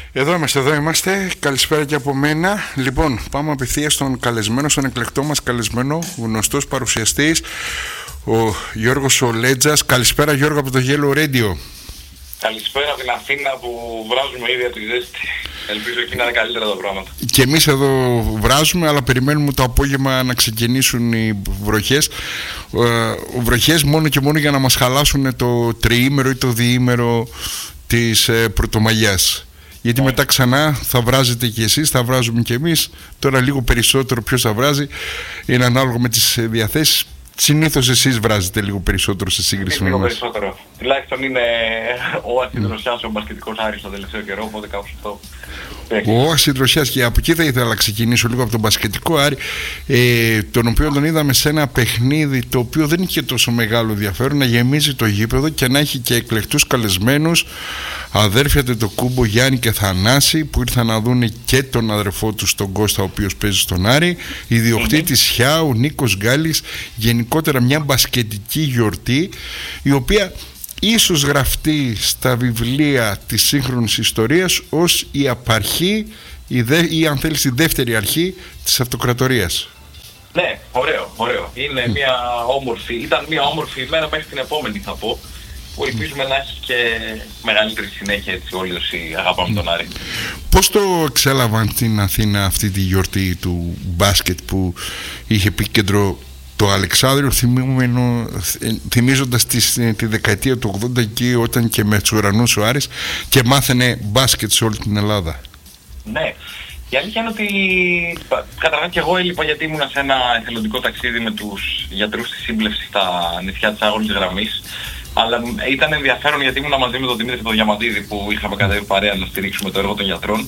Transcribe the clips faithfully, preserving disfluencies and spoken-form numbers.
Εδώ είμαστε, εδώ είμαστε. Καλησπέρα και από μένα. Λοιπόν, πάμε απευθείας στον καλεσμένο, στον εκλεκτό μας καλεσμένο, γνωστός παρουσιαστής, ο Γιώργος ο Λέτζας. Καλησπέρα Γιώργο από το Yellow Radio. Καλησπέρα από την Αθήνα που βράζουμε ήδη από τη ζέστη. Ελπίζω εκεί να είναι καλύτερα τα πράγματα. Και εμείς εδώ βράζουμε, αλλά περιμένουμε το απόγευμα να ξεκινήσουν οι βροχές. Ε, βροχές μόνο και μόνο για να μας χαλάσουν το τριήμερο ή το διήμερο της ε, Πρωτομαγιάς. Γιατί yeah. μετά ξανά θα βράζετε κι εσείς, θα βράζουμε κι εμείς. Τώρα λίγο περισσότερο ποιος θα βράζει είναι ανάλογα με τις διαθέσεις. Συνήθως εσείς βράζετε λίγο περισσότερο σε σύγκριση με εμάς. εμάς. Λίγο περισσότερο. Τουλάχιστον είναι ο Ασυντροσιάς, ο μπασκετικός Άρης το τελευταίο καιρό, οπότε κάπως αυτό. Ο Ασυντροσιάς, και από εκεί θα ήθελα να ξεκινήσω λίγο από τον μπασκετικό Άρη, ε, τον οποίο τον είδαμε σε ένα παιχνίδι το οποίο δεν είχε τόσο μεγάλο ενδιαφέρον, να γεμίζει το γήπεδο και να έχει και εκλεκτούς καλεσμένους, αδέρφια Τετοκούμπο, Γιάννη και Θανάση, που ήρθαν να δουν και τον αδερφό του τον Κώστα, ο οποίος παίζει στον Άρη, ιδιοκτήτης Χιάου, Νίκος Γκάλης. Γενικότερα μια μπασκετική γιορτή, η οποία ίσως γραφτεί στα βιβλία της σύγχρονης ιστορίας ως η απαρχή η δε, ή αν θέλεις η δεύτερη αρχή της αυτοκρατορίας. Ναι, ωραίο, ωραίο. Είναι mm. μια όμορφη, ήταν μια όμορφη ημέρα μέχρι την επόμενη, θα πω, που ελπίζουμε mm. να έχει και μεγαλύτερη συνέχεια, έτσι, όλοι όσοι αγαπάμε mm. τον Άρη. Πώς το εξέλαβαν την Αθήνα αυτή τη γιορτή του μπάσκετ που είχε επίκεντρο το Αλεξάνδριο, θυμίζοντας τη, τη δεκαετία του ογδόντα εκεί, όταν και με τους ουρανούς ο Άρης και μάθαινε μπάσκετ σε όλη την Ελλάδα? Ναι, η αλήθεια είναι ότι καταρχάς και εγώ έλειπα, γιατί ήμουνα σε ένα εθελοντικό ταξίδι με τους γιατρούς της σύμπλευσης στα νησιά της Άγωνης Γραμμής. Αλλά ήταν ενδιαφέρον γιατί ήμουνα μαζί με τον Δημήτρη τον Διαμαντίδη, που είχαμε κατέβει παρέα να στηρίξουμε το έργο των γιατρών.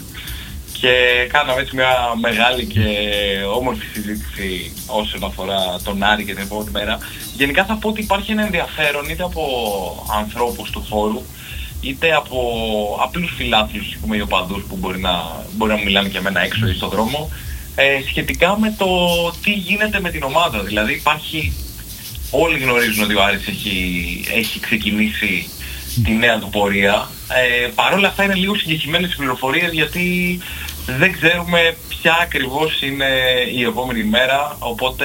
Και κάναμε έτσι μια μεγάλη και όμορφη συζήτηση όσον αφορά τον Άρη και την επόμενη μέρα. Γενικά θα πω ότι υπάρχει ένα ενδιαφέρον είτε από ανθρώπους του χώρου, είτε από απλούς φιλάθλους, πούμε, ή οπαδούς που μπορεί να, μπορεί να μιλάνε και εμένα έξω ή στον δρόμο, ε, σχετικά με το τι γίνεται με την ομάδα. Δηλαδή υπάρχει, όλοι γνωρίζουν ότι ο Άρης έχει, έχει ξεκινήσει τη νέα του πορεία. Ε, Παρ' όλα αυτά είναι λίγο συγκεκριμένες πληροφορίες, γιατί δεν ξέρουμε ποια ακριβώς είναι η επόμενη μέρα, οπότε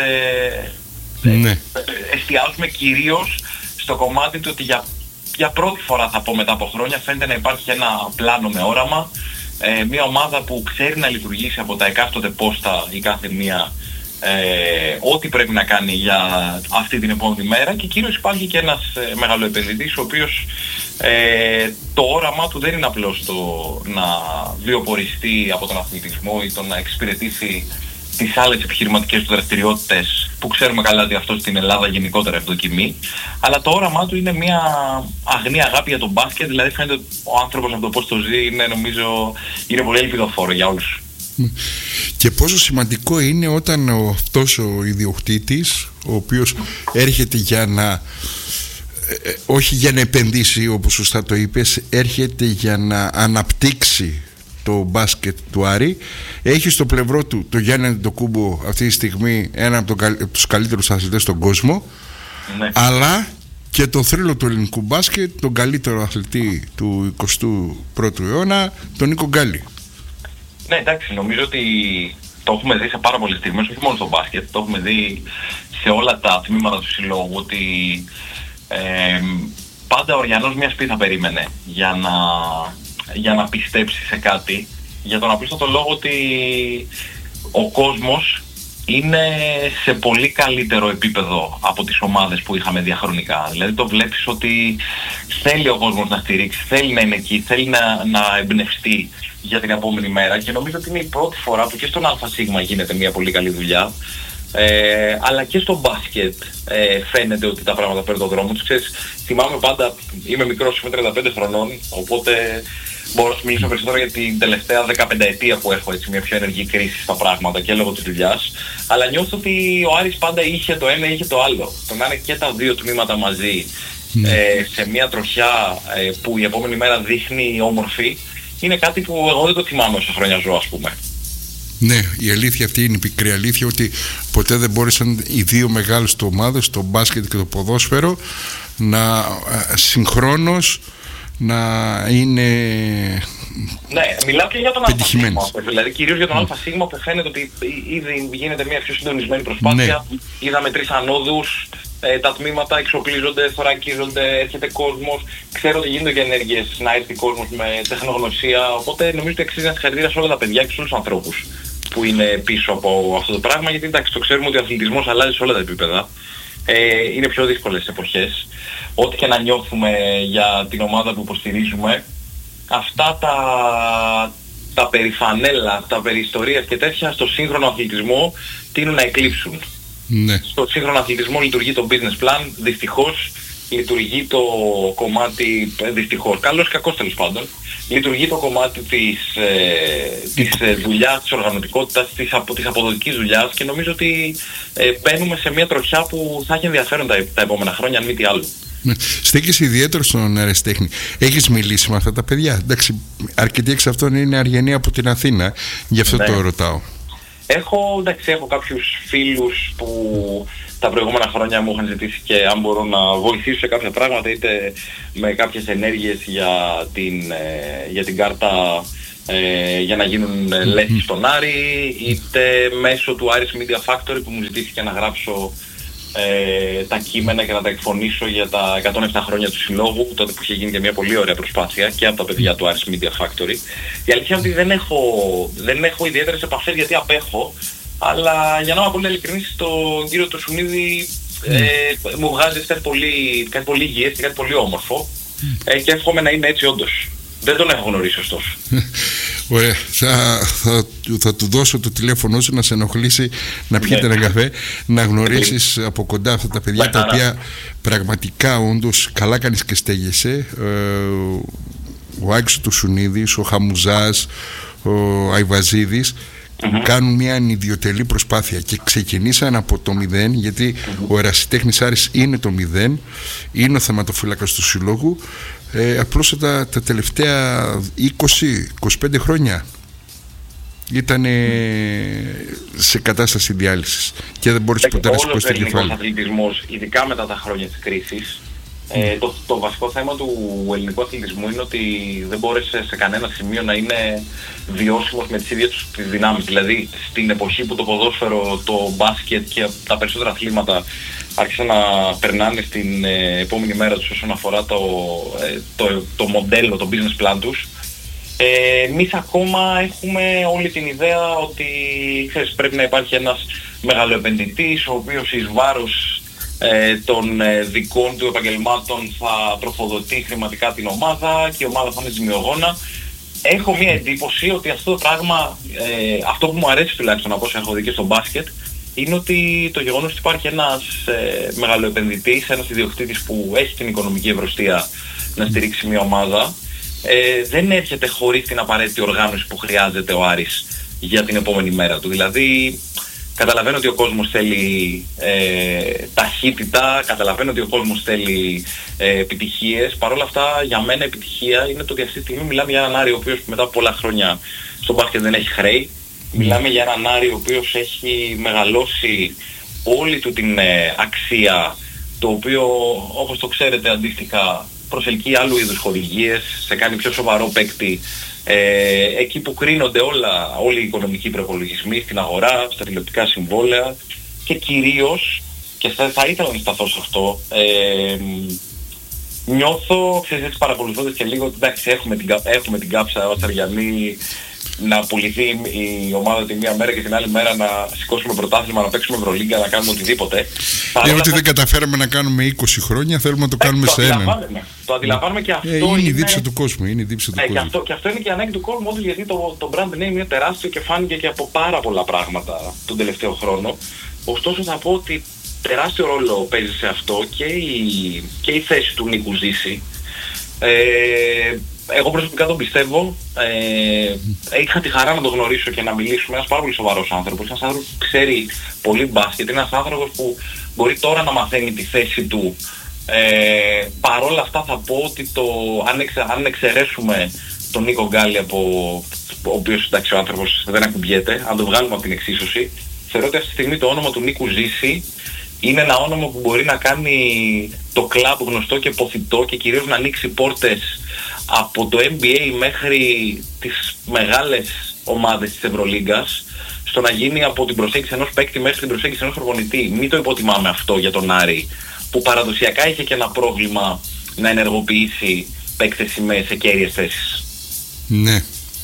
ναι. εστιάζουμε κυρίως στο κομμάτι του ότι για, για πρώτη φορά, θα πω μετά από χρόνια, φαίνεται να υπάρχει ένα πλάνο με όραμα, ε, μια ομάδα που ξέρει να λειτουργήσει από τα εκάστοτε πόστα η κάθε μία, ε, ό,τι πρέπει να κάνει για αυτή την επόμενη μέρα, και κυρίως υπάρχει και ένας ε, μεγαλοεπενδυτής, ο οποίος ε, το όραμά του δεν είναι απλώς το να βιοποριστεί από τον αθλητισμό ή το να εξυπηρετήσει τις άλλες επιχειρηματικές του δραστηριότητες, που ξέρουμε καλά ότι αυτό στην Ελλάδα γενικότερα ευδοκιμεί, αλλά το όραμά του είναι μια αγνή αγάπη για τον μπάσκετ. Δηλαδή φαίνεται ότι ο άνθρωπος από το πώς το ζει είναι, νομίζω, είναι πολύ ελπιδοφόρο για όλους. Και πόσο σημαντικό είναι όταν ο, αυτός ο ιδιοκτήτης, ο οποίος έρχεται για να ε, όχι για να επενδύσει, όπως σωστά το είπες, έρχεται για να αναπτύξει το μπάσκετ του Άρη, έχει στο πλευρό του το Γιάννη Τετοκούμπο, αυτή τη στιγμή ένα από, τον, από τους καλύτερους αθλητές στον κόσμο, ναι. αλλά και το θρύλο του ελληνικού μπάσκετ, τον καλύτερο αθλητή του εικοστού πρώτου αιώνα, τον Νίκο Γκάλη. Ναι, εντάξει, νομίζω ότι το έχουμε δει σε πάρα πολλές στιγμές, όχι μόνο στο μπάσκετ, το έχουμε δει σε όλα τα τμήματα του συλλόγου, ότι ε, πάντα ο Ριανός μια σπίθα περίμενε για να, για να πιστέψει σε κάτι, για τον απλούστατο λόγο ότι ο κόσμος είναι σε πολύ καλύτερο επίπεδο από τις ομάδες που είχαμε διαχρονικά. Δηλαδή το βλέπεις ότι θέλει ο κόσμος να στηρίξει, θέλει να είναι εκεί, θέλει να, να εμπνευστεί για την επόμενη μέρα, και νομίζω ότι είναι η πρώτη φορά που και στον ΑΣ γίνεται μια πολύ καλή δουλειά, ε, αλλά και στο μπάσκετ ε, φαίνεται ότι τα πράγματα παίρνουν τον δρόμο τους. Ξέρεις, θυμάμαι πάντα, είμαι μικρός, είμαι τριάντα πέντε χρονών, οπότε μπορώ να σου μιλήσω περισσότερο για την τελευταία δεκαπενταετία που έχω έτσι μια πιο ενεργή κρίση στα πράγματα και λόγω της δουλειάς, αλλά νιώθω ότι ο Άρης πάντα είχε το ένα, είχε το άλλο. Το να είναι και τα δύο τμήματα μαζί mm. ε, σε μια τροχιά ε, που η επόμενη μέρα δείχνει όμορφη, είναι κάτι που εγώ δεν το θυμάμαι όσα χρόνια ζω, ας πούμε. Ναι, η αλήθεια αυτή είναι η πικρή αλήθεια, ότι ποτέ δεν μπόρεσαν οι δύο μεγάλες του ομάδες, το μπάσκετ και το ποδόσφαιρο, να συγχρόνως να είναι Ναι, μιλάω και για τον ΑΣ. Δηλαδή, κυρίως για τον ΑΣ που φαίνεται ότι ήδη γίνεται μια πιο συντονισμένη προσπάθεια. Ναι. Είδαμε τρεις ανόδους, ε, τα τμήματα εξοπλίζονται, θωρακίζονται, έρχεται κόσμος. Ξέρω ότι γίνονται και ενέργειες να έρθει κόσμος με τεχνογνωσία. Οπότε νομίζω ότι αξίζει να συγχαρητήρια σε όλα τα παιδιά και σε όλους τους ανθρώπους που είναι πίσω από αυτό το πράγμα. Γιατί εντάξει, το ξέρουμε ότι ο αθλητισμός αλλάζει σε όλα τα επίπεδα. Ε, είναι πιο δύσκολες εποχές. Ό,τι και να νιώθουμε για την ομάδα που υποστηρίζουμε, αυτά τα, τα περιφανέλα, τα περιιστορίας και τέτοια στο σύγχρονο αθλητισμό τείνουν να εκλείψουν. Ναι. Στο σύγχρονο αθλητισμό λειτουργεί το business plan, δυστυχώς λειτουργεί το κομμάτι, δυστυχώς, καλώς ή κακώς τέλος πάντων, λειτουργεί το κομμάτι της, ε, της ε, δουλειάς, της οργανωτικότητας, της, απο, της αποδοτικής δουλειάς και νομίζω ότι ε, μπαίνουμε σε μια τροχιά που θα έχει ενδιαφέρον τα, τα επόμενα χρόνια, αν μη τι άλλο. Στέκεις ιδιαίτερο στον αεραστέχνη. Έχεις μιλήσει με αυτά τα παιδιά? Εντάξει, αρκετοί εξ αυτών είναι Αργενοί από την Αθήνα, γι' αυτό ναι. το ρωτάω. Έχω, εντάξει, έχω κάποιους φίλους που τα προηγούμενα χρόνια μου είχαν ζητήσει και αν μπορώ να βοηθήσω σε κάποια πράγματα, είτε με κάποιες ενέργειες για την, ε, για την κάρτα ε, για να γίνουν mm-hmm. λέσεις στον Άρη, είτε μέσω του Aris Media Factory που μου ζητήθηκε να γράψω ε, τα κείμενα και να τα εκφωνήσω για τα εκατόν επτά χρόνια του συλλόγου, τότε που είχε γίνει και μια πολύ ωραία προσπάθεια και από τα παιδιά του Aris Media Factory. Η αλήθεια είναι ότι δεν έχω, δεν έχω ιδιαίτερες επαφές γιατί απέχω, αλλά για να είμαι πολύ ειλικρινής, τον κύριο το Σουνίδη ε, μου βγάζει κάτι πολύ, κάτι πολύ υγιές και κάτι πολύ όμορφο ε, και εύχομαι να είναι έτσι όντως. Δεν τον έχω γνωρίσει ωστόσο. Ωραία. Θα, θα, θα του δώσω το τηλέφωνο σου να σε ενοχλήσει να πιείτε ένα καφέ, να γνωρίσεις από κοντά αυτά τα παιδιά τα οποία πραγματικά όντως καλά κάνεις και στέγεσαι. Ε, ο Άκης του Σουνίδης, ο Χαμουζάς, ο Αϊβαζίδης Mm-hmm. κάνουν μια ανιδιοτελή προσπάθεια και ξεκινήσαν από το μηδέν, γιατί mm-hmm. ο ερασιτέχνης Άρης είναι το μηδέν, είναι ο θεματοφύλακας του συλλόγου. ε, απλώς τα, τα τελευταία είκοσι είκοσι πέντε χρόνια ήταν σε κατάσταση διάλυσης και δεν μπορείς ποτέ να σηκώσεις το κεφάλι. Όλος ο αθλητισμός, ειδικά μετά τα χρόνια της κρίσης, Ε, το, το βασικό θέμα του ελληνικού αθλητισμού είναι ότι δεν μπόρεσε σε κανένα σημείο να είναι βιώσιμος με τις ίδιες τους τις δυνάμεις. Δηλαδή στην εποχή που το ποδόσφαιρο, το μπάσκετ και τα περισσότερα αθλήματα άρχισαν να περνάνε στην ε, επόμενη μέρα τους όσον αφορά το, ε, το, το μοντέλο, το business plan τους, ε, εμείς ακόμα έχουμε όλη την ιδέα ότι ξέρεις, πρέπει να υπάρχει ένας μεγαλοεπενδυτής ο οποίος εις βάρος Ε, των ε, δικών του επαγγελμάτων θα τροφοδοτεί χρηματικά την ομάδα και η ομάδα θα είναι ζημιογόνα. Έχω μια εντύπωση ότι αυτό το πράγμα, ε, αυτό που μου αρέσει τουλάχιστον από όσα έχω δει και στο μπάσκετ, είναι ότι το γεγονός ότι υπάρχει ένας ε, μεγαλοεπενδυτής, ένας ιδιοκτήτης που έχει την οικονομική ευρωστία να στηρίξει μια ομάδα, ε, δεν έρχεται χωρίς την απαραίτητη οργάνωση που χρειάζεται ο Άρης για την επόμενη μέρα του. Δηλαδή καταλαβαίνω ότι ο κόσμος θέλει ε, ταχύτητα, καταλαβαίνω ότι ο κόσμος θέλει ε, επιτυχίες. Παρ' όλα αυτά, για μένα επιτυχία είναι το ότι αυτή τη στιγμή μιλάμε για έναν Άρη ο οποίος μετά από πολλά χρόνια στο μπάσκετ δεν έχει χρέη. Μιλάμε για έναν Άρη ο οποίος έχει μεγαλώσει όλη του την ε, αξία, το οποίο όπως το ξέρετε αντίστοιχα προσελκύει άλλου είδους χορηγίες, σε κάνει πιο σοβαρό παίκτη. Ε, εκεί που κρίνονται όλα, όλοι οι οικονομικοί προπολογισμοί στην αγορά, στα τηλεοπτικά συμβόλαια και κυρίως, και θα, θα ήθελα να σταθώ σε αυτό, ε, νιώθω, ξέρεις έτσι παρακολουθώντας και λίγο, εντάξει έχουμε την, έχουμε την κάψα ως Αριανοί να πουληθεί η ομάδα τη μία μέρα και την άλλη μέρα να σηκώσουμε πρωτάθλημα, να παίξουμε Ευρωλίγκα, να κάνουμε οτιδήποτε. Ε, ό,τι δεν καταφέραμε να κάνουμε είκοσι χρόνια θέλουμε να το κάνουμε το σε ένα. Το αντιλαμβάνουμε και αυτό. Ε, είναι η δίψα του κόσμου. Είναι η δίψα του ε, κόσμου. Και, αυτό, και αυτό είναι και η ανάγκη του κόσμου, όντως, γιατί το, το brand name είναι τεράστιο και φάνηκε και από πάρα πολλά πράγματα τον τελευταίο χρόνο. Ωστόσο θα πω ότι τεράστιο ρόλο παίζει σε αυτό και η, και η θέση του Νίκου Ζήση. Ε, εγώ προσωπικά τον πιστεύω, ε, είχα τη χαρά να τον γνωρίσω και να μιλήσουμε, ένας πάρα πολύ σοβαρός άνθρωπος, ένας άνθρωπος που ξέρει πολύ μπάσκετ, είναι ένας άνθρωπος που μπορεί τώρα να μαθαίνει τη θέση του. Ε, παρόλα αυτά θα πω ότι το, αν, εξε, αν εξαιρέσουμε τον Νίκο Γκάλη, από, ο οποίος εντάξει ο άνθρωπος δεν ακουμπιέται, αν το βγάλουμε από την εξίσωση, θεωρώ ότι αυτή τη στιγμή το όνομα του Νίκου Ζήση είναι ένα όνομα που μπορεί να κάνει το κλαμπ γνωστό και ποθητό και κυρίως να ανοίξει πόρτες από το N B A μέχρι τις μεγάλες ομάδες της Ευρωλίγκας, στο να γίνει από την προσέγγιση ενός παίκτη μέχρι την προσέγγιση ενός προπονητή. Μην το υποτιμάμε αυτό για τον Άρη, που παραδοσιακά είχε και ένα πρόβλημα να ενεργοποιήσει παίκτες σε κέρυες θέσεις. Ναι.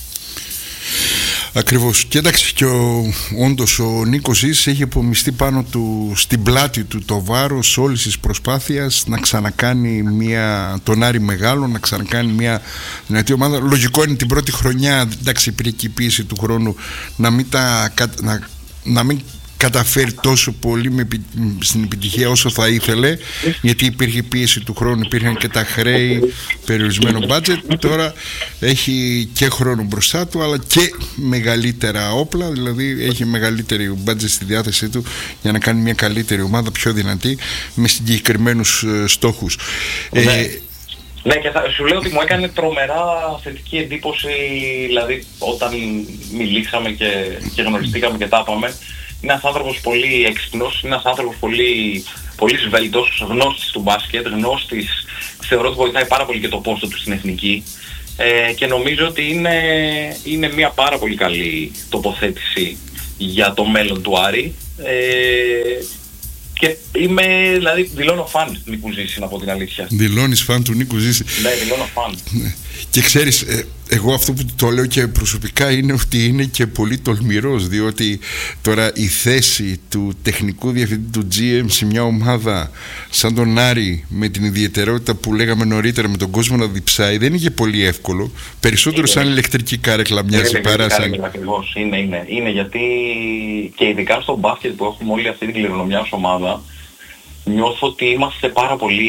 Ακριβώς. Κοίταξε, και ο, όντως ο Νίκος Ζήσης έχει απομειστεί πάνω του, στην πλάτη του το βάρος όλης της προσπάθειας να ξανακάνει μια, τον Άρη μεγάλο, να ξανακάνει μια δυνατή ομάδα. Λογικό είναι την πρώτη χρονιά, εντάξει, υπήρχε και η πίεση του χρόνου, να μην, τα, να, να μην καταφέρει τόσο πολύ με, στην επιτυχία όσο θα ήθελε, γιατί υπήρχε πίεση του χρόνου, υπήρχαν και τα χρέη, περιορισμένο budget. Τώρα έχει και χρόνο μπροστά του, αλλά και μεγαλύτερα όπλα, δηλαδή έχει μεγαλύτερη budget στη διάθεσή του για να κάνει μια καλύτερη ομάδα, πιο δυνατή, με συγκεκριμένους στόχους. Ναι. Ε, ναι, και θα, σου λέω ότι μου έκανε τρομερά θετική εντύπωση, δηλαδή όταν μιλήσαμε και, και γνωριστήκαμε και τα είπαμε. Είναι ένας άνθρωπος πολύ έξυπνος, είναι ένας άνθρωπος πολύ, πολύ σβέλτος, γνώστης του μπάσκετ, γνώστης, θεωρώ ότι βοηθάει πάρα πολύ και το πόστο του στην εθνική, ε, και νομίζω ότι είναι, είναι μια πάρα πολύ καλή τοποθέτηση για το μέλλον του Άρη, ε, και είμαι, δηλαδή δηλώνω φαν του Νίκου Ζήση, να πω την αλήθεια. Δηλώνεις φαν του Νίκου Ζήση? Ναι, δηλώνω φαν. Και ξέρεις, ε, εγώ αυτό που το λέω και προσωπικά είναι ότι είναι και πολύ τολμηρός, διότι τώρα η θέση του τεχνικού διευθυντή του τζι εμ σε μια ομάδα σαν τον Άρη, με την ιδιαιτερότητα που λέγαμε νωρίτερα, με τον κόσμο να διψάει, δεν είναι και πολύ εύκολο. Περισσότερο είναι, σαν ηλεκτρική κάρεκλα μοιάζει παρά σαν... Ακριβώς, είναι, είναι, είναι γιατί και ειδικά στο μπάσκετ που έχουμε όλη αυτή την κληρονομιά ως ομάδα, νιώθω ότι είμαστε πάρα πολύ,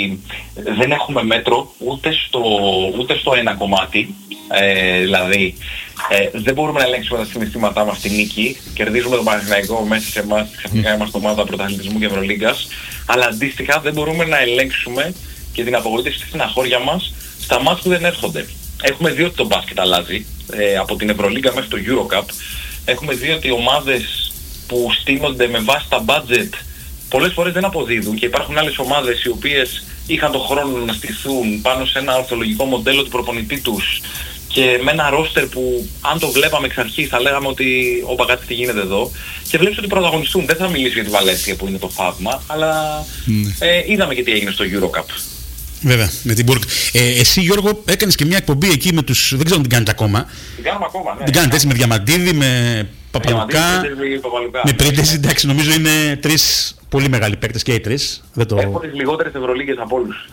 δεν έχουμε μέτρο ούτε στο, ούτε στο ένα κομμάτι, ε, δηλαδή ε, δεν μπορούμε να ελέγξουμε τα συναισθήματά μας στη νίκη, κερδίζουμε τον Παναθηναϊκό μέσα σε εμάς, ξαφνικά είμαστε ομάδα πρωταθλητισμού και Ευρωλίγκας, αλλά αντίστοιχα δεν μπορούμε να ελέγξουμε και την απογοήτευση στη στεναχώρια μας στα μάτς που δεν έρχονται. Έχουμε δει ότι το μπάσκετ αλλάζει, ε, από την Ευρωλίγκα μέχρι το EuroCup, έχουμε δει ότι οι ομάδες που στείνονται με βάση τα budget πολλές φορές δεν αποδίδουν, και υπάρχουν άλλες ομάδες οι οποίες είχαν τον χρόνο να στηθούν πάνω σε ένα ορθολογικό μοντέλο του προπονητή τους και με ένα ρόστερ που αν το βλέπαμε εξ αρχής θα λέγαμε ότι όπα, κάτι τι γίνεται εδώ, και βλέπεις ότι πρωταγωνιστούν. Δεν θα μιλήσω για τη Βαλένθια που είναι το θαύμα, αλλά mm. ε, είδαμε και τι έγινε στο EuroCup. Βέβαια, με την Μπουργκ. Ε, εσύ, Γιώργο, έκανες και μια εκπομπή εκεί με τους... Δεν ξέρω αν την κάνετε ακόμα. Την κάνουμε ακόμα, ναι. Την κάνετε έτσι με Διαμαντίδη, με Παπαλουκά, με Πρίντεζη. Εντάξει, νομίζω είναι τρεις πολύ μεγάλοι παίκτες και οι τρεις. Το... Έχω τις λιγότερες Ευρωλίγκες από όλους.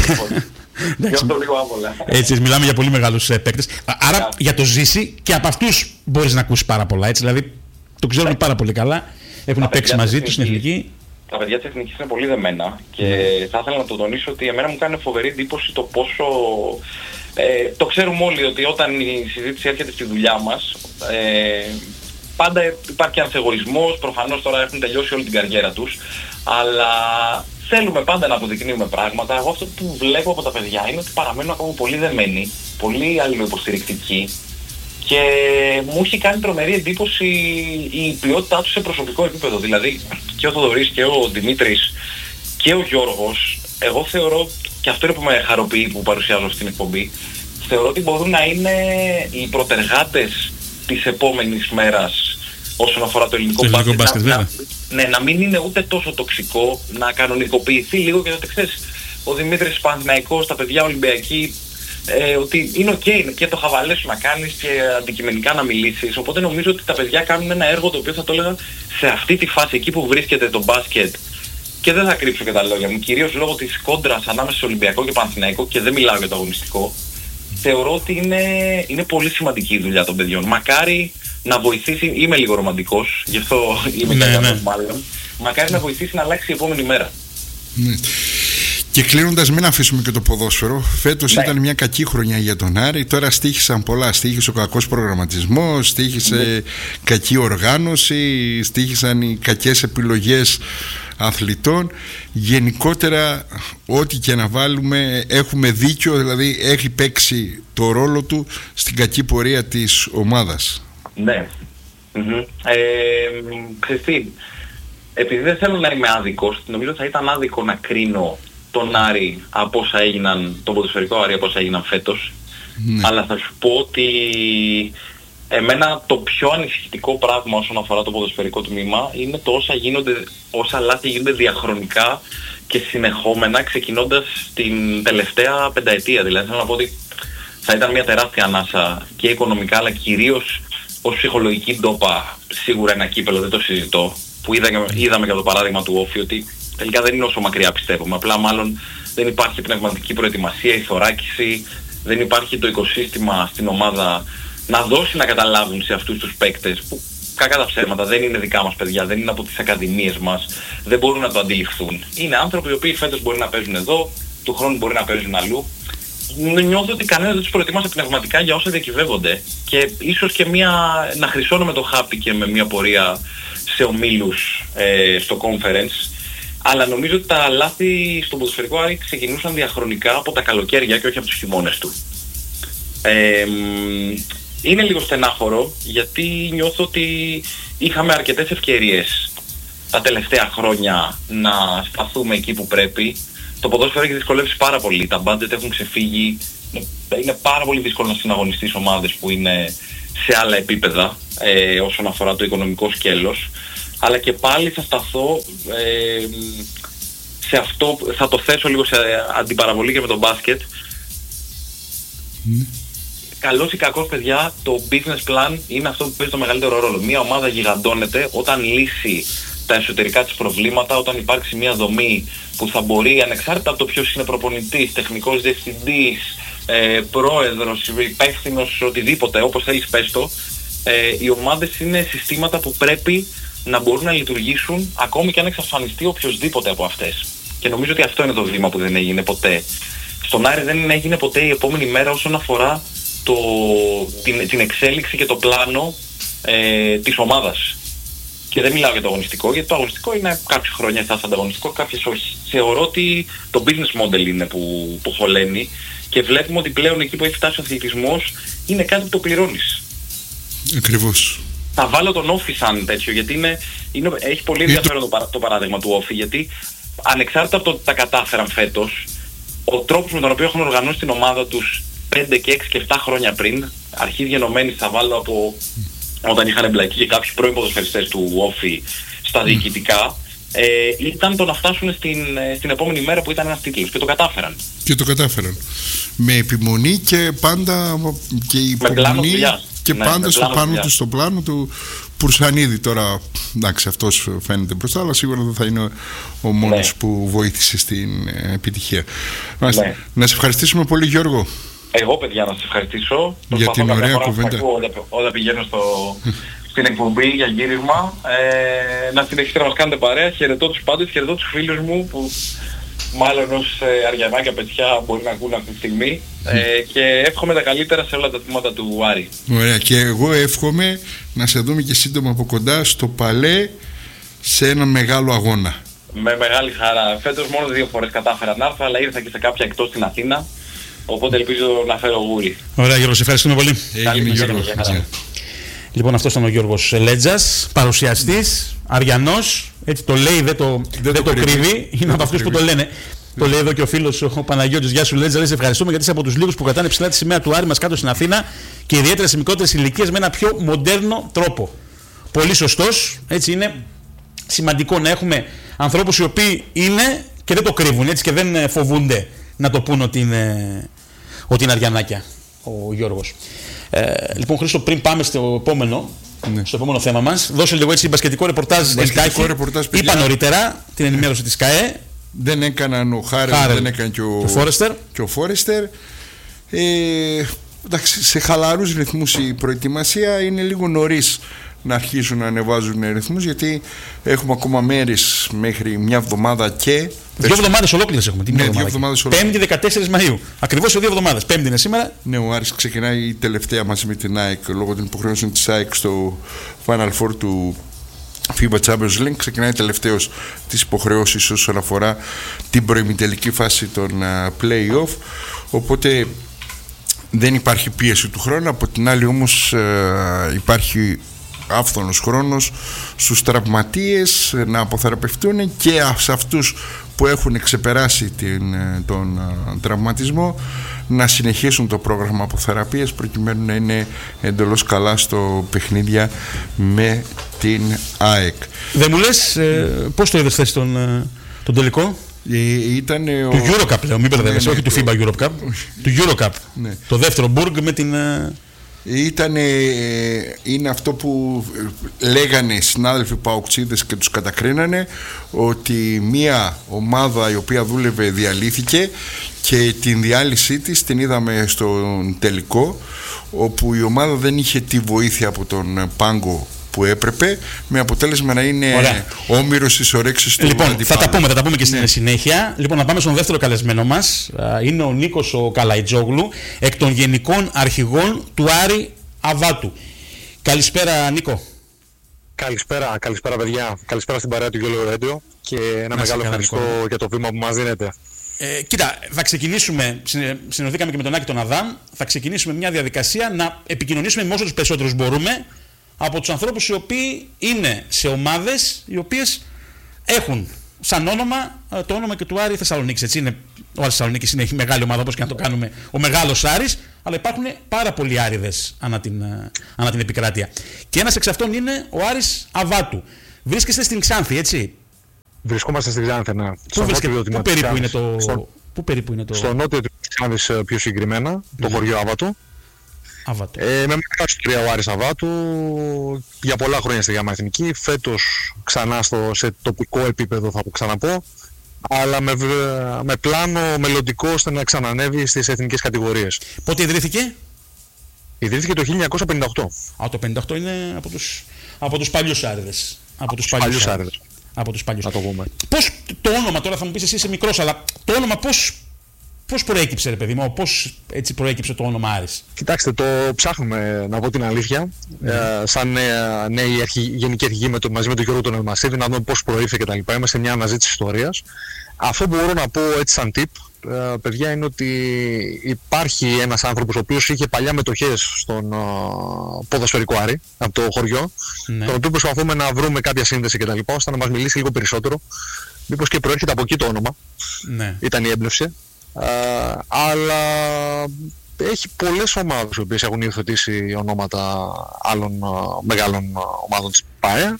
Εντάξει, το λίγο άβολα. Έτσι, μιλάμε για πολύ μεγάλους παίκτες. Άρα για το Ζήση και από αυτούς μπορείς να ακούσεις πάρα πολλά. Έτσι, δηλαδή το ξέρουν πάρα πολύ καλά. Έχουν παίξει μαζί τους στην εθνική. Τα παιδιά της εθνικής είναι πολύ δεμένα και mm. θα ήθελα να το τονίσω ότι εμένα μου κάνει φοβερή εντύπωση το πόσο... Ε, το ξέρουμε όλοι ότι όταν η συζήτηση έρχεται στη δουλειά μας, ε, πάντα υπάρχει ανθεγωισμός, προφανώς τώρα έχουν τελειώσει όλη την καριέρα τους, αλλά θέλουμε πάντα να αποδεικνύουμε πράγματα. Εγώ αυτό που βλέπω από τα παιδιά είναι ότι παραμένουν ακόμα πολύ δεμένοι, πολύ αλληλοϊποστηρικτικοί, και μου έχει κάνει τρομερή εντύπωση η ποιότητά τους σε προσωπικό επίπεδο. Δηλαδή και ο Θοδωρής και ο Δημήτρης και ο Γιώργος, εγώ θεωρώ, και αυτό είναι που με χαροποιεί που παρουσιάζω στην εκπομπή, θεωρώ ότι μπορούν να είναι οι προτεργάτες της επόμενης μέρας όσον αφορά το ελληνικό, το ελληνικό μπάσκετ. Να, ναι, να μην είναι ούτε τόσο τοξικό, να κανονικοποιηθεί λίγο, και το ξέρεις, ο Δημήτρης Παναθηναϊκός, τα παιδιά Ολυμπιακοί, Ε, ότι είναι ok και το χαβαλέ σου να κάνεις και αντικειμενικά να μιλήσεις. Οπότε νομίζω ότι τα παιδιά κάνουν ένα έργο το οποίο θα το έλεγα σε αυτή τη φάση, εκεί που βρίσκεται το μπάσκετ, και δεν θα κρύψω και τα λόγια μου, κυρίως λόγω της κόντρας ανάμεσα σε Ολυμπιακό και Παναθηναϊκό, και δεν μιλάω για το αγωνιστικό. Θεωρώ ότι είναι, είναι πολύ σημαντική η δουλειά των παιδιών. Μακάρι να βοηθήσει, είμαι λίγο ρομαντικός, γι' αυτό είμαι ναι, ναι. μάλλον, μακάρι να βοηθήσει να αλλάξει η επόμενη μέρα. Ναι. Και κλείνοντας, μην αφήσουμε και το ποδόσφαιρο. Φέτος ναι. ήταν μια κακή χρονιά για τον Άρη. Τώρα στοίχησαν πολλά. Στοίχησε ο κακός προγραμματισμός, στοίχησε ναι. κακή οργάνωση, στοίχησαν οι κακές επιλογές αθλητών. Γενικότερα, ό,τι και να βάλουμε, έχουμε δίκιο. Δηλαδή, έχει παίξει το ρόλο του στην κακή πορεία της ομάδας. Ναι. Mm-hmm. Ε, ξέρεις τι, επειδή δεν θέλω να είμαι άδικος, νομίζω θα ήταν άδικο να κρίνω τον Άρη από όσα έγιναν, τον ποδοσφαιρικό Άρη από όσα έγιναν φέτος. Ναι. Αλλά θα σου πω ότι εμένα το πιο ανησυχητικό πράγμα όσον αφορά το ποδοσφαιρικό τμήμα είναι το όσα γίνονται, όσα λάθη γίνονται διαχρονικά και συνεχόμενα, ξεκινώντας την τελευταία πενταετία. Δηλαδή θέλω να πω ότι θα ήταν μια τεράστια ανάσα και οικονομικά, αλλά κυρίως ως ψυχολογική ντόπα, σίγουρα ένα κύπελο, δεν το συζητώ, που είδα, είδαμε για το παράδειγμα του Όφη ότι τελικά δεν είναι όσο μακριά πιστεύουμε. Απλά μάλλον δεν υπάρχει πνευματική προετοιμασία, η θωράκιση, δεν υπάρχει το οικοσύστημα στην ομάδα να δώσει να καταλάβουν σε αυτούς τους παίκτες που κακά τα ψέματα δεν είναι δικά μας παιδιά, δεν είναι από τις ακαδημίες μας, δεν μπορούν να το αντιληφθούν. Είναι άνθρωποι οι οποίοι φέτος μπορεί να παίζουν εδώ, του χρόνου μπορεί να παίζουν αλλού. Νιώθω ότι κανένας δεν τους προετοιμάσει πνευματικά για όσα διακυβεύονται και ίσως και μια, να χρυσώνουμε το χάπι και με μια πορεία σε ομίλους ε, στο conference. Αλλά νομίζω ότι τα λάθη στον ποδοσφαιρικό Άρη ξεκινούσαν διαχρονικά από τα καλοκαίρια και όχι από τους χειμώνες του. Ε, είναι λίγο στενάχωρο γιατί νιώθω ότι είχαμε αρκετές ευκαιρίες τα τελευταία χρόνια να σταθούμε εκεί που πρέπει. Το ποδόσφαιρο έχει δυσκολεύσει πάρα πολύ, τα budget έχουν ξεφύγει, είναι πάρα πολύ δύσκολο να συναγωνιστείς ομάδες που είναι σε άλλα επίπεδα ε, όσον αφορά το οικονομικό σκέλος. Αλλά και πάλι θα σταθώ ε, σε αυτό, θα το θέσω λίγο σε αντιπαραβολή και με το μπάσκετ. Mm. Καλός ή κακός παιδιά, το business plan είναι αυτό που παίζει το μεγαλύτερο ρόλο. Μια ομάδα γιγαντώνεται όταν λύσει τα εσωτερικά της προβλήματα, όταν υπάρξει μια δομή που θα μπορεί ανεξάρτητα από το ποιος είναι προπονητής, τεχνικός διευθυντής, ε, πρόεδρος, υπεύθυνος, οτιδήποτε, όπως θέλεις πες το, ε, οι ομάδες είναι συστήματα που πρέπει να μπορούν να λειτουργήσουν ακόμη και αν εξαφανιστεί οποιοσδήποτε από αυτές. Και νομίζω ότι αυτό είναι το βήμα που δεν έγινε ποτέ. Στον Άρη δεν έγινε ποτέ η επόμενη μέρα όσον αφορά το, την, την εξέλιξη και το πλάνο ε, της ομάδας. Και δεν μιλάω για το αγωνιστικό, γιατί το αγωνιστικό είναι κάποιες χρόνια estás ανταγωνιστικό, κάποιες όχι. Θεωρώ ότι το business model είναι που, που χωλαίνει και βλέπουμε ότι πλέον εκεί που έχει φτάσει ο αθλητισμός είναι κάτι που το πληρώνεις. Ακριβώς. Θα βάλω τον Όφη σαν τέτοιο, γιατί είναι, είναι, έχει πολύ ενδιαφέρον το, παρα, το παράδειγμα του Όφη, γιατί ανεξάρτητα από το ότι τα κατάφεραν φέτος, ο τρόπος με τον οποίο έχουν οργανώσει την ομάδα τους πέντε και έξι και επτά χρόνια πριν, αρχής γενομένης θα βάλω από όταν είχαν εμπλακεί και κάποιοι πρώην ποδοσφαιριστές του Όφη στα διοικητικά, ε, ήταν το να φτάσουν στην, στην επόμενη μέρα που ήταν ένας τίτλος και το κατάφεραν. Και το κατάφεραν. Με επιμονή και πάντα και υπομονή και ναι, πάντα στο πάνω του, στο πλάνο του Πουρσανίδη. Τώρα, εντάξει, αυτός φαίνεται μπροστά, αλλά σίγουρα δεν θα είναι ο, ο μόνος ναι. που βοήθησε στην ε, επιτυχία. Ναι. Να σε ευχαριστήσουμε πολύ, Γιώργο. Εγώ, παιδιά, να σας ευχαριστήσω. Για την ωραία κουβέντα. Όταν, όταν πηγαίνω στο, στην εκπομπή για γύρισμα, ε, να συνεχίσετε να μας κάνετε παρέα. Χαιρετώ τους πάντες, χαιρετώ τους φίλους μου που μάλλον ως ε, αριανάκια παιδιά μπορεί να ακούνε αυτή τη στιγμή ε, και εύχομαι τα καλύτερα σε όλα τα τμήματα του Άρη. Ωραία, και εγώ εύχομαι να σε δούμε και σύντομα από κοντά στο Παλέ σε ένα μεγάλο αγώνα. Με μεγάλη χαρά. Φέτος μόνο δύο φορές κατάφερα να έρθω, αλλά ήρθα και σε κάποια εκτός στην Αθήνα. Οπότε ελπίζω να φέρω γούρι. Ωραία, Γιώργο, σε ευχαριστούμε πολύ. Έγινε, Γιώργο. Λοιπόν, αυτός ήταν ο Γιώργος Λέτζας, παρουσιαστής, Αριανός. Έτσι το λέει, δεν το, δεν δεν το, το κρύβει. Είναι από αυτούς που το λένε. Το λέει εδώ και ο φίλος ο Παναγιώτης. Γεια σου, Λέτζα. Λέει, σε ευχαριστούμε γιατί είσαι από τους λίγους που κρατάνε ψηλά τη σημαία του Άρη μας κάτω στην Αθήνα και ιδιαίτερα σε μικρότερες ηλικίες με ένα πιο μοντέρνο τρόπο. Πολύ σωστός. Έτσι είναι σημαντικό να έχουμε ανθρώπους οι οποίοι είναι και δεν το κρύβουν έτσι, και δεν φοβούνται να το πούν ότι είναι, ότι είναι αριανάκια ο Γιώργος. Ε, λοιπόν, Χρήστο, πριν πάμε στο επόμενο, ναι. στο επόμενο θέμα μας, δώσε λίγο έτσι μπασκετικό ρεπορτάζ. Μπασκετικό ρεπορτάζ, παιδιά. Είπα νωρίτερα την ενημέρωση της ΚΑΕ. Δεν έκαναν ο Χάρελ, Χάρελ δεν έκανε και ο, και ο Φόρεστερ. Και ο Φόρεστερ. Ε, εντάξει, σε χαλαρούς ρυθμούς η προετοιμασία, είναι λίγο νωρίς να αρχίσουν να ανεβάζουν ρυθμούς, γιατί έχουμε ακόμα μέρες μέχρι μια εβδομάδα και. Δύο εβδομάδες ολόκληρες έχουμε. Ναι, δύο εβδομάδες ολόκληρες. Πέμπτη δεκατέσσερις Μαΐου. Ακριβώς σε δύο εβδομάδες. Πέμπτη είναι σήμερα. Ναι, ο Άρης ξεκινάει η τελευταία μαζί με την ΑΕΚ λόγω των υποχρεώσεων της ΑΕΚ στο Final Four του φίμπα Champions League. Ξεκινάει τελευταίος τις υποχρεώσεις όσον αφορά την προημιτελική φάση των uh, play-off. Οπότε δεν υπάρχει πίεση του χρόνου. Από την άλλη όμως uh, υπάρχει άφθονος χρόνος στους τραυματίες να αποθεραπευτούν και σε αυτούς που έχουν ξεπεράσει την, τον τραυματισμό να συνεχίσουν το πρόγραμμα αποθεραπείας προκειμένου να είναι εντελώς καλά στο παιχνίδια με την ΑΕΚ. Δεν μου λες ε, πώς το είδες θες τον, τον τελικό? Ε, ήταν του ο... Eurocup λέω, μην μπερδεύεσαι, ναι, ναι, όχι το... του FIBA Eurocup, του Eurocup, ναι. Το δεύτερο Μπουργκ με την... Ήτανε, είναι αυτό που λέγανε οι συνάδελφοι Παοκτσίδες και τους κατακρίνανε, ότι μια ομάδα η οποία δούλευε διαλύθηκε και την διάλυσή της την είδαμε στον τελικό, όπου η ομάδα δεν είχε τη βοήθεια από τον πάγκο που έπρεπε, με αποτέλεσμα να είναι όμηρος στις ορέξεις του Λοιπόν, αντιπάλου. θα τα πούμε, θα τα πούμε και στην ναι. συνέχεια. Λοιπόν, να πάμε στον δεύτερο καλεσμένο μας. Είναι ο Νίκος ο Καλαϊτζόγλου, εκ των Γενικών Αρχηγών του Άρη Αβάτου. Καλησπέρα, Νίκο. Καλησπέρα, καλησπέρα παιδιά. Καλησπέρα στην παρέα του Γιώργου Ρέντιο και ένα να μεγάλο καλά, ευχαριστώ Νίκο. για το βήμα που μας δίνετε. Ε, κοίτα, θα ξεκινήσουμε, συνοδήκαμε και με τον Άκη τον Αδάμ, θα ξεκινήσουμε μια διαδικασία να επικοινωνήσουμε με όσο τους περισσότερους μπορούμε από τους ανθρώπους οι οποίοι είναι σε ομάδες οι οποίες έχουν σαν όνομα το όνομα και του Άρη Θεσσαλονίκης. Έτσι είναι, ο Άρης Θεσσαλονίκης είναι, έχει μεγάλη ομάδα όπως και να το κάνουμε, ο μεγάλος Άρης, αλλά υπάρχουν πάρα πολλοί Άρηδες ανά την, ανά την επικράτεια. Και ένας εξ αυτών είναι ο Άρης Αβάτου. Βρίσκεστε στην Ξάνθη, έτσι? Βρισκόμαστε στην Ξάνθη, ναι. Πού, βρίσκεται, πού, περίπου, είναι το, στο, πού περίπου είναι το... στο νότιο της Ξάνθης πιο συγκεκριμένα, mm-hmm. το χωριό Αβάτου. Αβάτου. Ε, με μεγάλη ιστορία ο Άρης Αβάτου, για πολλά χρόνια στη ΓΑΜΑ Εθνική, φέτος ξανά στο, σε τοπικό επίπεδο θα ξαναπώ, αλλά με, με πλάνο μελλοντικό ώστε να ξανανεύει στις εθνικές κατηγορίες. Πότε ιδρύθηκε? Ιδρύθηκε το χίλια εννιακόσια πενήντα οκτώ. Α, το πενήντα οκτώ είναι από τους, από τους παλιούς Άρηδες. Από τους παλιούς, παλιούς Άρηδες. Από τους παλιούς. Να το πούμε. Πώς το όνομα, τώρα θα μου πεις εσύ είσαι μικρός, αλλά το όνομα πώς, πώς προέκυψε ρε παιδί μου, πώς έτσι προέκυψε το όνομα Άρης? Κοιτάξτε, το ψάχνουμε, να πω την αλήθεια, mm. ε, σαν νέα, νέοι αρχι, γενικοί αρχηγοί με το, μαζί με τον Γιώργο τον Ελμασίδη, να δούμε πώς προήλθε κτλ. Είμαστε σε μια αναζήτηση ιστορίας. Αυτό που μπορώ να πω έτσι σαν tip, ε, παιδιά, είναι ότι υπάρχει ένας άνθρωπος ο οποίος είχε παλιά μετοχές στον ε, ποδοσφαιρικό Άρη, από το χωριό, ναι. τον οποίο προσπαθούμε να βρούμε κάποια σύνδεση κτλ. Ώστε να μας μιλήσει λίγο περισσότερο. Μήπως και προέρχεται από εκεί το όνομα, ναι. ήταν η έμπνευση. Ε, αλλά έχει πολλές ομάδες οι οποίες έχουν υιοθετήσει ονόματα άλλων ε, μεγάλων ε, ομάδων της ΠΑΕ,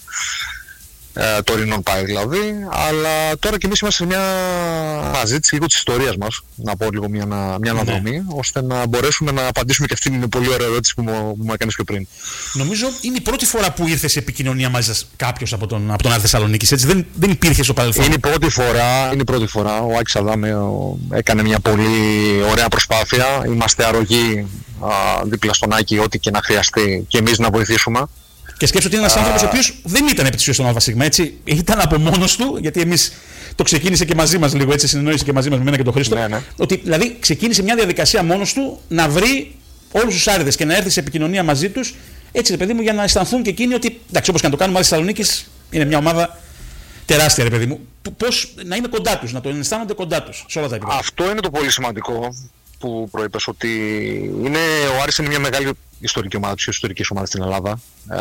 ε, τωρινών ΠΑΕ δηλαδή, αλλά τώρα και εμείς είμαστε σε μια αναζήτηση λίγο της ιστορίας μας, να πω λίγο μια, μια αναδρομή, ναι. ώστε να μπορέσουμε να απαντήσουμε και αυτήν την πολύ ωραία ερώτηση που μου, που μου έκανες πιο πριν. Νομίζω είναι η πρώτη φορά που ήρθε σε επικοινωνία μαζί σας κάποιος από τον, από τον Άρη Θεσσαλονίκης, έτσι, δεν, δεν υπήρχε στο παρελθόν. Είναι η πρώτη φορά, είναι η πρώτη φορά. Ο Άκης Αδάμ έκανε μια πολύ ωραία προσπάθεια, είμαστε αρρωγοί α, δίπλα στον Άκη ό,τι και να χρειαστεί και εμείς να βοηθήσουμε. Και σκέψω ότι είναι ένας άνθρωπος ο οποίος δεν ήταν επί της ουσίας στον ΑΒ, έτσι. Ήταν από μόνος του, γιατί εμείς το ξεκίνησε και μαζί μας λίγο, έτσι, συνεννόησε και μαζί μας με μένα και τον Χρήστο. Ναι, ναι. Ότι δηλαδή ξεκίνησε μια διαδικασία μόνος του να βρει όλους τους Άρηδες και να έρθει σε επικοινωνία μαζί τους, έτσι ρε παιδί μου, για να αισθανθούν και εκείνοι ότι εντάξει, όπως και να το κάνουμε, Άρης Θεσσαλονίκης είναι μια ομάδα τεράστια, ρε παιδί μου. Πώς να είναι κοντά τους, να το αισθάνονται κοντά τους σε όλα τα επίπεδα. Αυτό είναι το πολύ σημαντικό που προείπες, ότι είναι, ο Άρης είναι μια μεγάλη ιστορική ομάδα, πιο ιστορική ομάδα στην Ελλάδα. Ε,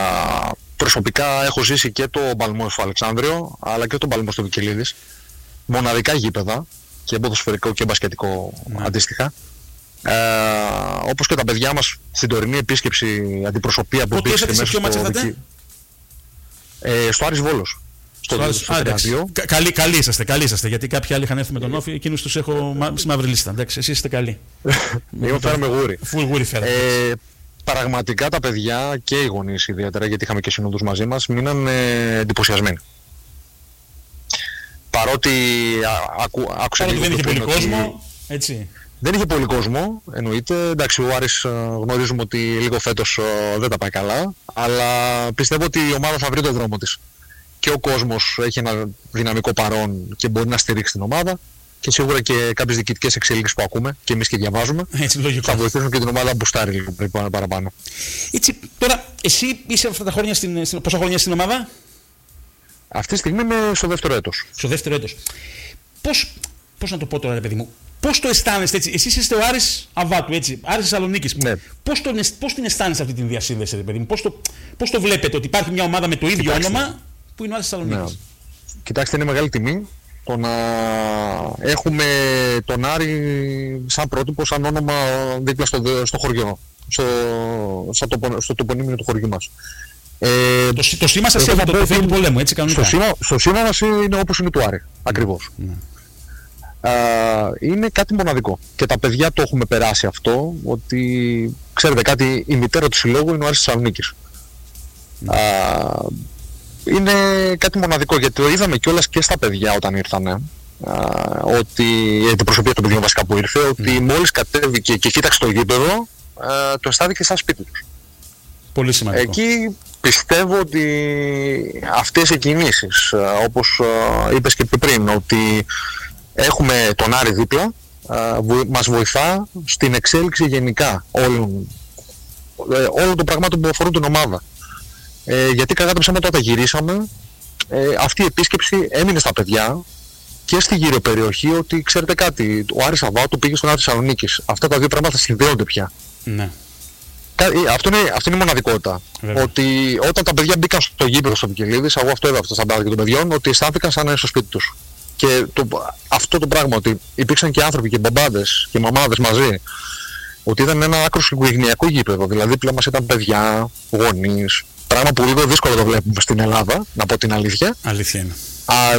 προσωπικά έχω ζήσει και το Μπαλμό στο Αλεξάνδριο, αλλά και το Μπαλμό στο Βικελίδης. Μοναδικά γήπεδα, και ποδοσφαιρικό και μπασκετικό ναι. αντίστοιχα. Ε, όπως και τα παιδιά μας στην τωρινή επίσκεψη, αντιπροσωπεία που πήγε μέσα στο Βικελίδη. Ε, στο Άρης Βόλος. Στο στο Κα, καλή, καλή είσαστε, καλή είσαστε, γιατί κάποιοι άλλοι είχαν έρθει με τον Όφη, εκείνους τους έχω στη μαύρη λίστα, εντάξει, εσείς είστε καλοί. Εγώ φέραμε γούρι. Φουλ γούρι φέραμε. Ε, πραγματικά τα παιδιά και οι γονείς ιδιαίτερα, γιατί είχαμε και συνόδους μαζί μας, μείναν ε, εντυπωσιασμένοι. Παρότι ακού, άκουσα λίγο δεν είχε πολύ ότι... κόσμο, έτσι. Δεν είχε πολύ κόσμο, εννοείται. Εντάξει, ο Άρης γνωρίζουμε ότι λίγο φέτος δεν τα πάει καλά, αλλά πιστεύω ότι η ομάδα θα βρει τον δρόμο της. Και ο κόσμος έχει ένα δυναμικό παρόν και μπορεί να στηρίξει την ομάδα, και σίγουρα και κάποιες διοικητικές εξελίξεις που ακούμε και εμείς και διαβάζουμε, έτσι, λογικό, θα βοηθήσουν και την ομάδα να μπουστάρει λίγο παραπάνω. Έτσι, τώρα εσύ είσαι αυτά τα χρόνια στην, στην, πόσα χρόνια στην ομάδα? Αυτή τη στιγμή είμαι στο δεύτερο έτος. Στο δεύτερο έτος. Πώς, πώς να το πω τώρα, ρε παιδί μου. Πώς το αισθάνεστε έτσι, εσείς είστε ο Άρης Αβάτου, έτσι, Άρης Θεσσαλονίκης. Ναι. Πώς, τον, πώς την αισθάνεστε αυτή την διασύνδεση, ρε παιδί μου, πώς το, πώς το βλέπετε, ότι υπάρχει μια ομάδα με το ίδιο Κοιτάξτε. όνομα που είναι ο Άρης Θεσσαλονίκης. Ναι. Κοιτάξτε, είναι μεγάλη τιμή το να έχουμε τον Άρη σαν πρότυπο, σαν όνομα δίπλα στο, στο χωριό, στο, στο, τοπο, στο τοπονύμιο του χωριού μας. Ε, το, το σήμα σας έβαλε το τοπίο του πολέμου, έτσι κανονικά. Στο σήμα, στο σήμα μας είναι όπως είναι του Άρη, ακριβώς. Ναι. Uh, είναι κάτι μοναδικό και τα παιδιά το έχουμε περάσει αυτό, ότι ξέρετε κάτι, η μητέρα του συλλόγου είναι ο Άρης Θεσσαλονίκης. Mm. Uh, είναι κάτι μοναδικό, γιατί το είδαμε κιόλας και στα παιδιά όταν ήρθανε, uh, ότι η αντιπροσωπεία των παιδιών βασικά που ήρθε, ότι mm. μόλις κατέβηκε και κοίταξε το γήπεδο, uh, το αισθάνθηκε σαν σπίτι τους. Πολύ σημαντικό. Εκεί πιστεύω ότι αυτές οι κινήσεις, uh, όπως uh, είπες και πριν, ότι έχουμε τον Άρη δίπλα, α, βο, μας βοηθά στην εξέλιξη γενικά όλων, ε, όλων των πραγμάτων που αφορούν την ομάδα. Ε, γιατί κατά τα ψέματα όταν γυρίσαμε, ε, αυτή η επίσκεψη έμεινε στα παιδιά και στη γύρω περιοχή, ότι ξέρετε κάτι, ο Άρης Αβάτου πήγε στον Άρη Θεσσαλονίκης. Αυτά τα δύο πράγματα συνδέονται πια. Ναι. Αυτό είναι, αυτό είναι η μοναδικότητα. Βέβαια. Ότι όταν τα παιδιά μπήκαν στο γήπεδο στο Βικελίδης, εγώ αυτό έδωσα στα μπάδια των παιδιών, ότι αισθάνθηκαν σαν να είναι στο σπίτι τους. Και το, αυτό το πράγμα, ότι υπήρξαν και άνθρωποι και μπαμπάδες και μαμάδες μαζί, ότι ήταν ένα άκρος οικογενειακό γήπεδο, δηλαδή δίπλα μας ήταν παιδιά, γονείς, πράγμα που λίγο δύσκολο το βλέπουμε στην Ελλάδα, να πω την αλήθεια. Αλήθεια είναι. Αλλά